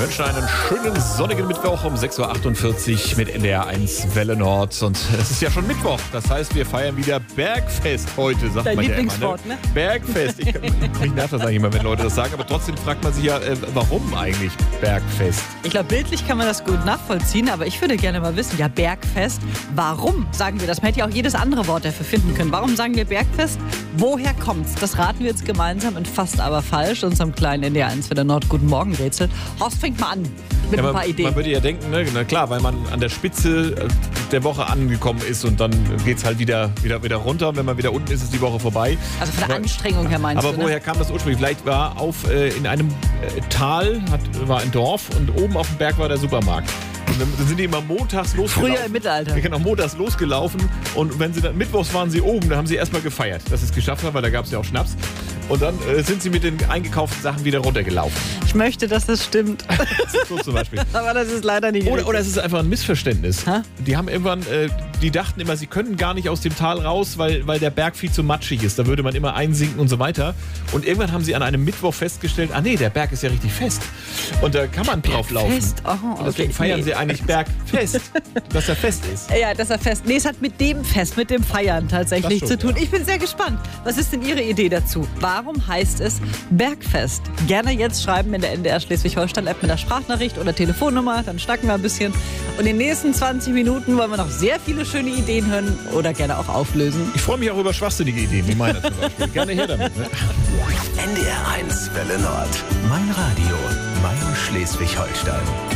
wünschen einen schönen sonnigen Mittwoch um 6.48 Uhr mit NDR1 Welle Nord. Und es ist ja schon Mittwoch, das heißt, wir feiern wieder Bergfest heute, sagt Dein man ja Lieblingswort, immer. ne? Bergfest. Mich nervt das eigentlich immer, wenn Leute das sagen, aber trotzdem fragt man sich ja, warum eigentlich Bergfest? Ich glaube, bildlich kann man das gut nachvollziehen, aber ich würde gerne mal wissen, ja, Bergfest, warum sagen wir das? Man hätte ja auch jedes andere Wort dafür finden können. Warum sagen wir Bergfest? Woher kommt's? Das raten wir jetzt gemeinsam in Fast aber falsch, unserem kleinen NDR1 Welle Nord Guten Morgen Rätsel. Horst fängt mal an mit ein paar Ideen. Man würde ja denken, ne, na klar, weil man an der Spitze der Woche angekommen ist und dann geht's halt wieder runter. Wenn man wieder unten ist, ist die Woche vorbei. Also von der Anstrengung her meinst du, aber woher kam das ursprünglich? Vielleicht war in einem Tal, war ein Dorf und oben auf dem Berg war der Supermarkt. Und dann sind die immer montags losgelaufen. Früher im Mittelalter. Ja, genau, montags losgelaufen. Und wenn sie dann mittwochs waren sie oben, da haben sie erstmal gefeiert, dass sie es geschafft haben, weil da gab es ja auch Schnaps. Und dann sind sie mit den eingekauften Sachen wieder runtergelaufen. Ich möchte, dass das stimmt. So zum Beispiel. Aber das ist leider nicht richtig. Oder es ist einfach ein Missverständnis. Hä? Die haben irgendwann, die dachten immer, sie können gar nicht aus dem Tal raus, weil der Berg viel zu matschig ist. Da würde man immer einsinken und so weiter. Und irgendwann haben sie an einem Mittwoch festgestellt, nee, der Berg ist ja richtig fest. Und da kann man drauf laufen. Fest? Oh, und deswegen feiern sie eigentlich Bergfest, dass er fest ist. Ja, dass er fest. Nee, es hat mit dem Fest, mit dem Feiern tatsächlich Das schon, zu tun. ja. Ich bin sehr gespannt. Was ist denn Ihre Idee dazu? Warum heißt es Bergfest? Gerne jetzt schreiben in der NDR Schleswig-Holstein-App mit der Sprachnachricht oder Telefonnummer. Dann schnacken wir ein bisschen. Und in den nächsten 20 Minuten wollen wir noch sehr viele schöne Ideen hören oder gerne auch auflösen. Ich freue mich auch über schwachsinnige Ideen, wie meine zum Beispiel. Gerne her damit. Ne? NDR1 Welle Nord. Mein Radio, mein Schleswig-Holstein.